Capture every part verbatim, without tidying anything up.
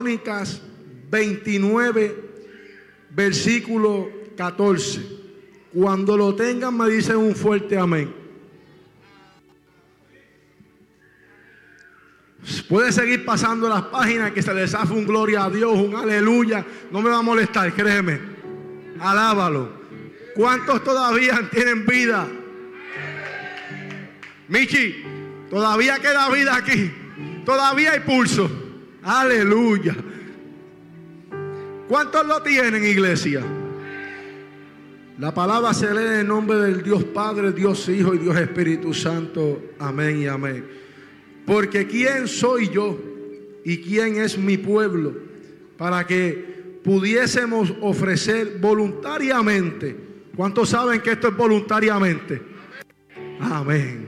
Crónicas veintinueve, versículo catorce. Cuando lo tengan me dicen un fuerte amén. Puede seguir pasando las páginas, que se les hace un gloria a Dios, un aleluya. No me va a molestar, créeme. Alábalo. ¿Cuántos todavía tienen vida? Michi, todavía queda vida aquí. Todavía hay pulso. Aleluya. ¿Cuántos lo tienen, iglesia? La palabra se lee en el nombre del Dios Padre, Dios Hijo y Dios Espíritu Santo. Amén y amén. Porque ¿quién soy yo y quién es mi pueblo para que pudiésemos ofrecer voluntariamente? ¿Cuántos saben que esto es voluntariamente? Amén.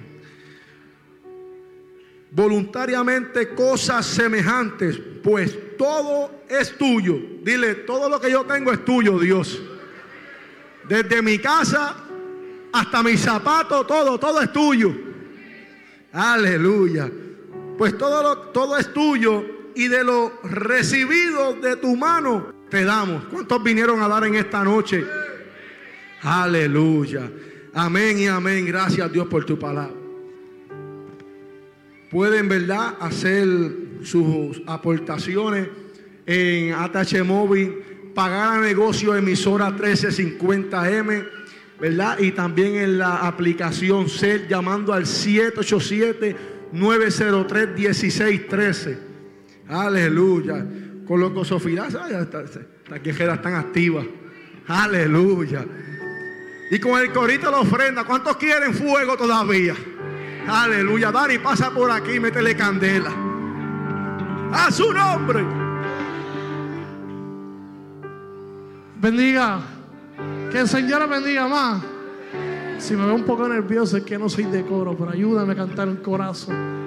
Voluntariamente cosas semejantes, pues todo es tuyo. Dile, todo lo que yo tengo es tuyo, Dios. Desde mi casa hasta mis zapatos, todo, todo es tuyo. Aleluya. Pues todo, lo, todo es tuyo, y de lo recibido de tu mano te damos. ¿Cuántos vinieron a dar en esta noche? Aleluya. Amén y amén. Gracias, Dios, por tu palabra. Pueden, ¿verdad?, hacer sus aportaciones en A T H Móvil, pagar a negocio emisora trece cincuenta M, ¿verdad? Y también en la aplicación C E L, llamando al siete ocho siete, nueve cero tres, uno seis uno tres. Aleluya. Con los gozofilas, las quejeras están activas. Aleluya. Y con el corito de la ofrenda, ¿cuántos quieren fuego todavía? Aleluya. Dani, pasa por aquí y métele candela. A su nombre. Bendiga. Que el Señor bendiga más. Si me veo un poco nervioso es que no soy de coro, pero ayúdame a cantar un corazón.